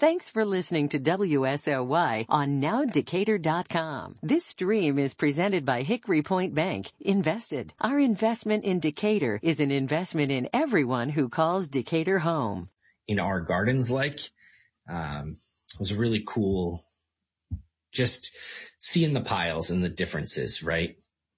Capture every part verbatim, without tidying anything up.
Thanks for listening to W S L Y on now decatur dot com. This stream is presented by Hickory Point Bank. Invested. Our investment in Decatur is an investment in everyone who calls Decatur home. In our gardens, like, um, it was really cool just seeing the piles and the differences, right?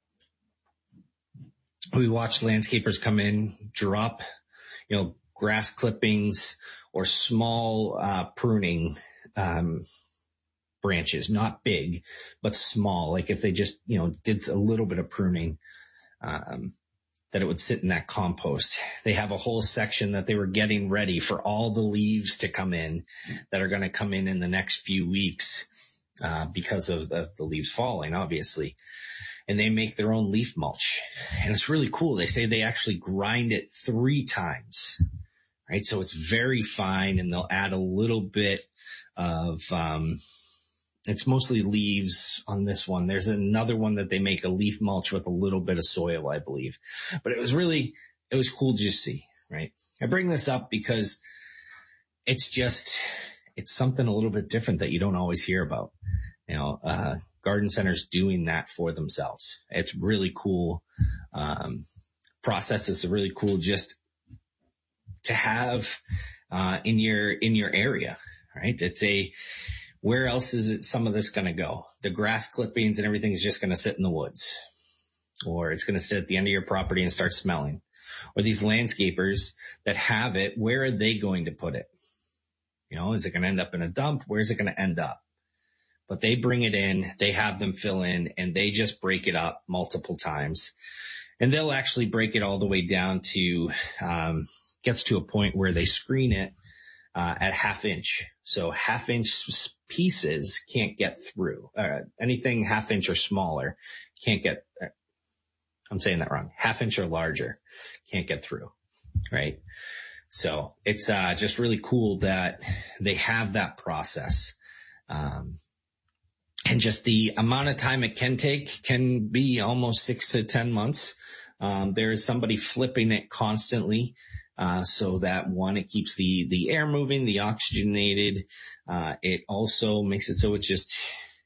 We watched landscapers come in, drop, you know, grass clippings or small uh, pruning um, branches, not big, but small. Like if they just, you know, did a little bit of pruning, um, that it would sit in that compost. They have a whole section that they were getting ready for all the leaves to come in that are going to come in in the next few weeks uh, because of the, the leaves falling, obviously. And they make their own leaf mulch. And it's really cool. They say they actually grind it three times. Right. So it's very fine, and they'll add a little bit of, um, it's mostly leaves on this one. There's another one that they make a leaf mulch with a little bit of soil, I believe. But it was really, it was cool to just see, right? I bring this up because it's just, it's something a little bit different that you don't always hear about. You know, uh, garden centers doing that for themselves. It's really cool. Um, process is really cool just to have, uh, in your, in your area, right? It's a, where else is it, some of this going to go? The grass clippings and everything is just going to sit in the woods, or it's going to sit at the end of your property and start smelling. Or these landscapers that have it, where are they going to put it? You know, is it going to end up in a dump? Where is it going to end up? But they bring it in, they have them fill in, and they just break it up multiple times. And they'll actually break it all the way down to, um, gets to a point where they screen it uh, at half inch. So half inch pieces can't get through. Uh, anything half inch or smaller can't get, uh, I'm saying that wrong. Half inch or larger can't get through, right? So it's uh, just really cool that they have that process. Um, and just the amount of time it can take can be almost six to ten months. Um, there is somebody flipping it constantly. Uh, so that one, it keeps the, the air moving, the oxygenated. Uh, it also makes it so it's just,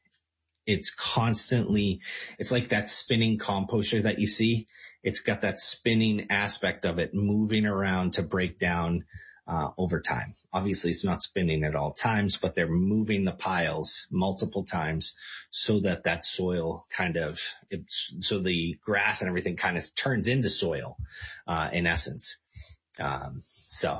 it's constantly, it's like that spinning composter that you see. It's got that spinning aspect of it moving around to break down, uh, over time. Obviously it's not spinning at all times, but they're moving the piles multiple times so that that soil kind of, it's, so the grass and everything kind of turns into soil, uh, in essence. Um, so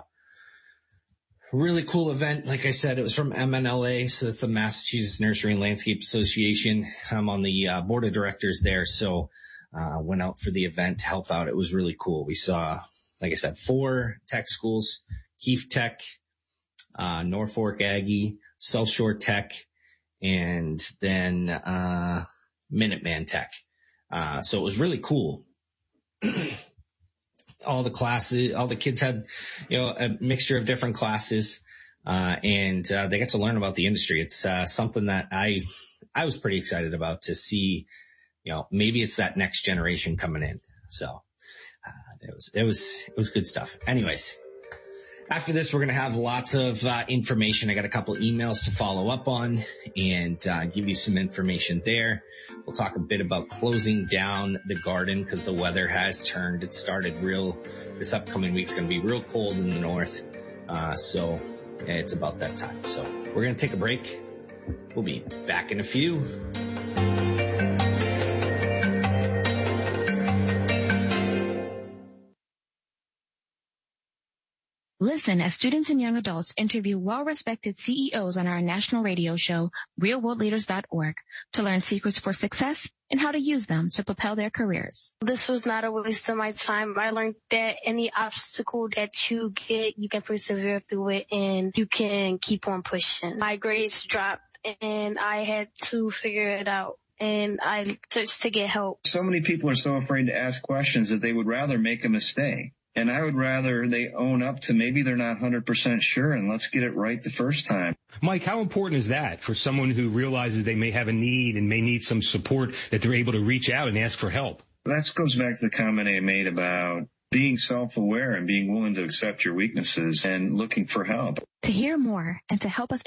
really cool event. Like I said, it was from M N L A. So that's the Massachusetts Nursery and Landscape Association. I'm on the uh, board of directors there. So, uh, went out for the event to help out. It was really cool. We saw, like I said, four tech schools, Keefe Tech, uh, Norfolk Aggie, South Shore Tech, and then, uh, Minuteman Tech. Uh, so it was really cool. All the classes, all the kids had, you know, a mixture of different classes, uh, and, uh, they got to learn about the industry. It's, uh, something that I, I was pretty excited about to see, you know, maybe it's that next generation coming in. So, uh, it was, it was, it was good stuff. Anyways, after this, we're going to have lots of, uh, information. I got a couple emails to follow up on and, uh, give you some information there. We'll talk a bit about closing down the garden because the weather has turned. It started real, this upcoming week's going to be real cold in the north. Uh, so it's about that time. So we're going to take a break. We'll be back in a few. Listen as students and young adults interview well-respected C E Os on our national radio show, real world leaders dot org, to learn secrets for success and how to use them to propel their careers. This was not a waste of my time. I learned that any obstacle that you get, you can persevere through it and you can keep on pushing. My grades dropped and I had to figure it out. And I searched to get help. So many people are so afraid to ask questions that they would rather make a mistake. And I would rather they own up to maybe they're not one hundred percent sure, and let's get it right the first time. Mike, how important is that for someone who realizes they may have a need and may need some support, that they're able to reach out and ask for help? That goes back to the comment I made about being self-aware and being willing to accept your weaknesses and looking for help. To hear more and to help us